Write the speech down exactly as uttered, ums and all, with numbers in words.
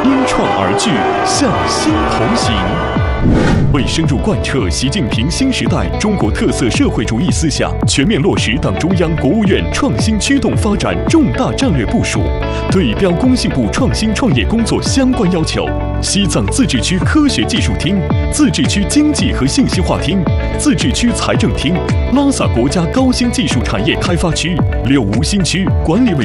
因创而聚，向心同行。为深入贯彻习近平新时代中国特色社会主义思想，全面落实党中央、国务院创新驱动发展重大战略部署，对标工信部创新创业工作相关要求，西藏自治区科学技术厅、自治区经济和信息化厅、自治区财政厅、拉萨国家高新技术产业开发区、柳梧新区管理委